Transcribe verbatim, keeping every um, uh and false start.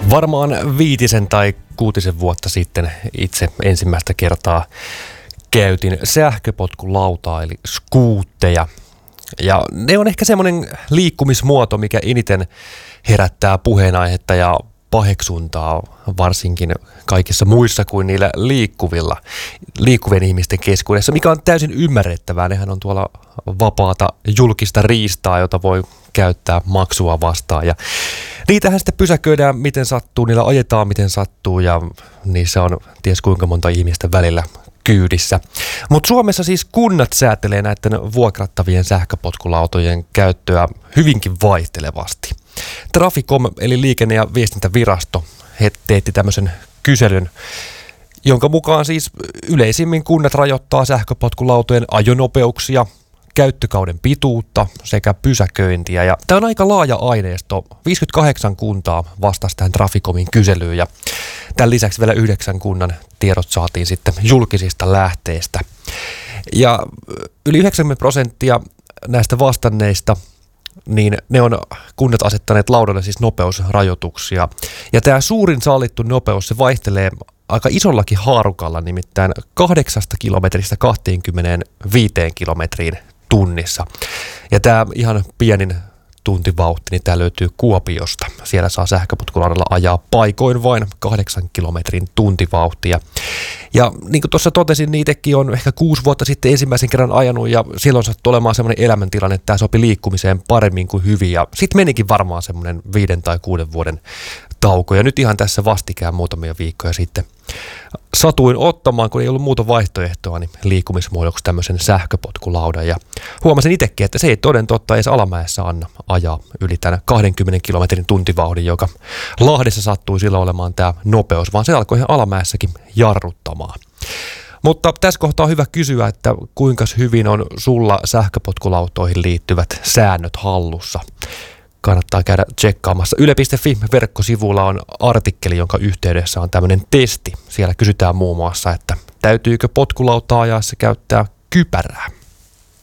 Varmaan viitisen tai kuutisen vuotta sitten itse ensimmäistä kertaa käytin sähköpotkulautaa eli skuutteja. Ja ne on ehkä semmoinen liikkumismuoto, mikä eniten herättää puheenaihetta ja paheksuntaa varsinkin kaikissa muissa kuin niillä liikkuvilla, liikkuvien ihmisten keskuudessa, mikä on täysin ymmärrettävää. Nehän on tuolla vapaata julkista riistaa, jota voi käyttää maksua vastaan. Ja niitähän sitten pysäköidään miten sattuu, niillä ajetaan miten sattuu ja niissä on ties kuinka monta ihmistä välillä kyydissä. Mutta Suomessa siis kunnat säätelee näiden vuokrattavien sähköpotkulautojen käyttöä hyvinkin vaihtelevasti. Traficom eli liikenne- ja viestintävirasto he teetti tämmöisen kyselyn, jonka mukaan siis yleisimmin kunnat rajoittaa sähköpotkulautojen ajonopeuksia, käyttökauden pituutta sekä pysäköintiä. Ja tämä on aika laaja aineisto. viisikymmentäkahdeksan kuntaa vastasi tähän Traficomin kyselyyn ja tämän lisäksi vielä yhdeksän kunnan tiedot saatiin sitten julkisista lähteistä. Ja yli yhdeksänkymmentä prosenttia näistä vastanneista niin ne on kunnat asettaneet laudalle siis nopeusrajoituksia. Ja tämä suurin sallittu nopeus, se vaihtelee aika isollakin haarukalla, nimittäin kahdeksasta kilometristä kaksikymmentäviisi kilometriin tunnissa. Ja tämä ihan pienin tuntivauhti, niin tämä löytyy Kuopiosta. Siellä saa sähköpotkulaudalla ajaa paikoin vain kahdeksan kilometrin tuntivauhtia. Ja niin kuin tuossa totesin, niitäkin on ehkä kuusi vuotta sitten ensimmäisen kerran ajanut ja silloin sattui olemaan semmoinen elämäntilanne, että tämä sopi liikkumiseen paremmin kuin hyvin. Ja sitten menikin varmaan semmoinen viiden tai kuuden vuoden tauko. Ja nyt ihan tässä vastikään muutamia viikkoja sitten satuin ottamaan, kun ei ollut muuta vaihtoehtoa, niin liikkumismuodoksi tämmöisen sähköpotkulaudan. Ja huomasin itsekin, että se ei toden totta edes alamäessä anna ajaa yli tämän kahdenkymmenen kilometrin tuntivauhdin, joka Lahdessa sattui silloin olemaan tämä nopeus, vaan se alkoi ihan alamäessäkin jarruttamaan. Mutta tässä kohtaa on hyvä kysyä, että kuinka hyvin on sulla sähköpotkulautoihin liittyvät säännöt hallussa. Kannattaa käydä tsekkaamassa. Yle piste fi verkkosivulla on artikkeli, jonka yhteydessä on tämmöinen testi. Siellä kysytään muun muassa, että täytyykö potkulautaa ajaessa käyttää kypärää.